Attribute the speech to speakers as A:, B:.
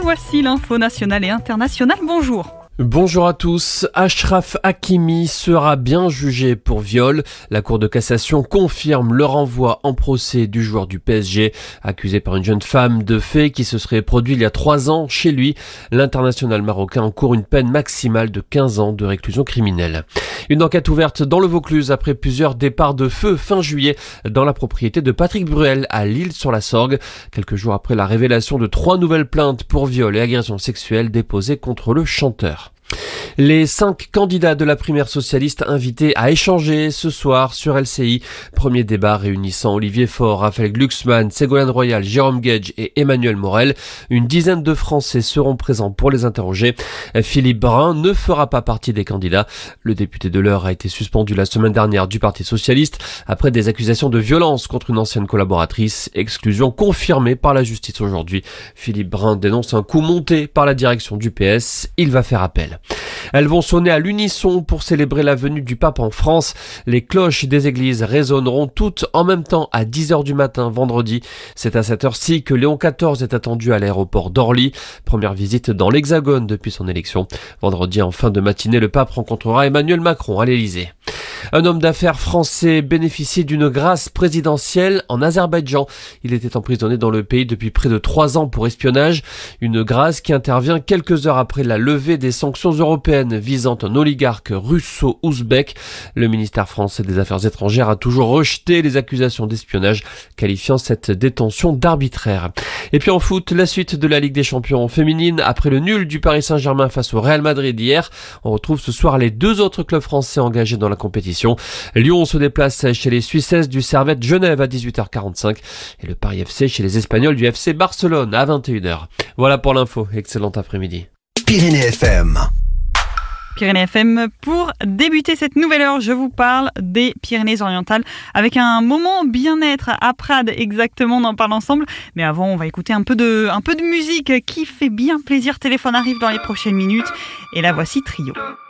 A: voici l'info nationale et internationale. Bonjour.
B: Bonjour à tous. Achraf Hakimi sera bien jugé pour viol. La Cour de cassation confirme le renvoi en procès du joueur du PSG, accusé par une jeune femme de faits qui se serait produit il y a 3 ans chez lui. L'international marocain encourt une peine maximale de 15 ans de réclusion criminelle. Une enquête ouverte dans le Vaucluse après plusieurs départs de feu fin juillet dans la propriété de Patrick Bruel à L'Isle-sur-la-Sorgue. Quelques jours après la révélation de 3 nouvelles plaintes pour viol et agression sexuelle déposées contre le chanteur. Les 5 candidats de la primaire socialiste invités à échanger ce soir sur LCI. Premier débat réunissant Olivier Faure, Raphaël Glucksmann, Ségolène Royal, Jérôme Guedj et Emmanuel Morel. Une dizaine de Français seront présents pour les interroger. Philippe Brun ne fera pas partie des candidats. Le député de l'Eure a été suspendu la semaine dernière du Parti socialiste après des accusations de violence contre une ancienne collaboratrice. Exclusion confirmée par la justice aujourd'hui. Philippe Brun dénonce un coup monté par la direction du PS. Il va faire appel. Elles vont sonner à l'unisson pour célébrer la venue du pape en France. Les cloches des églises résonneront toutes en même temps à 10h du matin vendredi. C'est à cette heure-ci que Léon XIV est attendu à l'aéroport d'Orly. Première visite dans l'Hexagone depuis son élection. Vendredi en fin de matinée, le pape rencontrera Emmanuel Macron à l'Élysée. Un homme d'affaires français bénéficie d'une grâce présidentielle en Azerbaïdjan. Il était emprisonné dans le pays depuis près de 3 ans pour espionnage. Une grâce qui intervient quelques heures après la levée des sanctions européennes visant un oligarque russo-ouzbek. Le ministère français des Affaires étrangères a toujours rejeté les accusations d'espionnage, qualifiant cette détention d'arbitraire. Et puis en foot, la suite de la Ligue des Champions féminine. Après le nul du Paris Saint-Germain face au Real Madrid hier, on retrouve ce soir les 2 autres clubs français engagés dans la compétition. Lyon se déplace chez les Suisses du Servette Genève à 18h45 et le Paris FC chez les Espagnols du FC Barcelone à 21h. Voilà pour l'info. Excellent après-midi.
C: Pyrénées FM.
A: Pyrénées FM, pour débuter cette nouvelle heure, je vous parle des Pyrénées-Orientales avec un moment bien-être à Prades, exactement, on en parle ensemble. Mais avant, on va écouter un peu de musique qui fait bien plaisir. Téléphone arrive dans les prochaines minutes et la voici Trio.